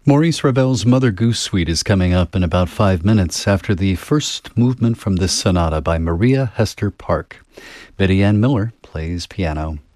Maurice Ravel's Mother Goose Suite is coming up in about 5 minutes after the first movement from this sonata by Maria Hester Park. Betty Ann Miller plays piano.